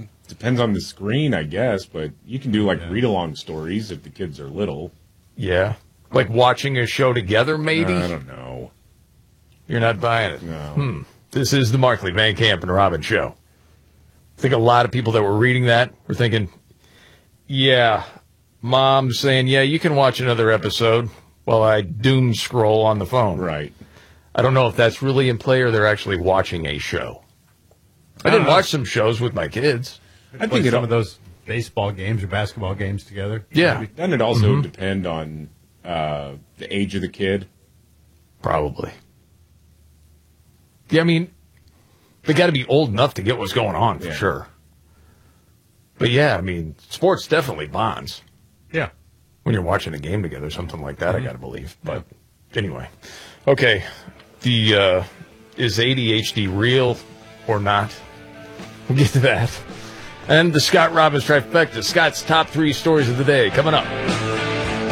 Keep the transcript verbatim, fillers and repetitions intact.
depends on the screen, I guess, but you can do like yeah. read-along stories if the kids are little. Yeah. Like watching a show together, maybe? Uh, I don't know. You're not buying it? No. Hmm. This is the Markley, Van Camp, and Robin show. I think a lot of people that were reading that were thinking, yeah, Mom's saying, yeah, you can watch another episode while I doom scroll on the phone. Right. I don't know if that's really in play or they're actually watching a show. I, I did watch some shows with my kids. I think some of those baseball games or basketball games together. Yeah. Maybe. Doesn't it also mm-hmm. depend on uh, the age of the kid? Probably. Yeah, I mean, they got to be old enough to get what's going on for yeah. sure. But yeah, I mean, sports definitely bonds. Yeah. When you're watching a game together, something like that, mm-hmm. I got to believe. But yeah. anyway. Okay. The, uh, is A D H D real or not? We'll get to that. And the Scott Robbins trifecta, Scott's top three stories of the day, coming up.